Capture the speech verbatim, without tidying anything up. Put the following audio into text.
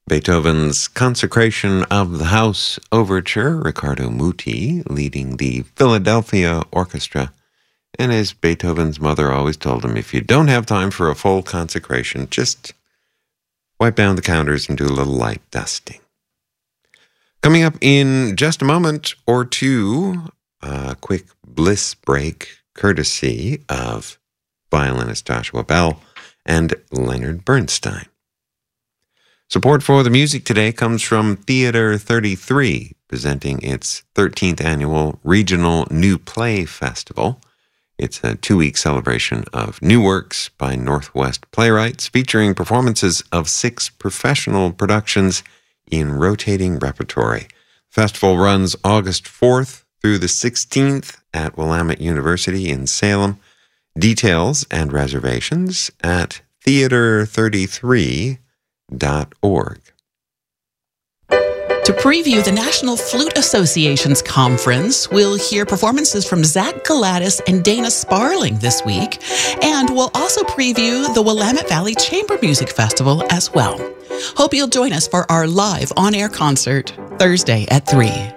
Beethoven's Consecration of the House Overture, Riccardo Muti leading the Philadelphia Orchestra. And as Beethoven's mother always told him, if you don't have time for a full consecration, just wipe down the counters and do a little light dusting. Coming up in just a moment or two, a quick bliss break courtesy of violinist Joshua Bell and Leonard Bernstein. Support for the music today comes from Theater thirty-three, presenting its thirteenth annual Regional New Play Festival. It's a two-week celebration of new works by Northwest playwrights, featuring performances of six professional productions in rotating repertory. The festival runs August fourth through the sixteenth at Willamette University in Salem. Details and reservations at theater thirty-three dot org. To preview the National Flute Association's conference, we'll hear performances from Zach Galatis and Dana Sparling this week, and we'll also preview the Willamette Valley Chamber Music Festival as well. Hope you'll join us for our live on-air concert Thursday at three.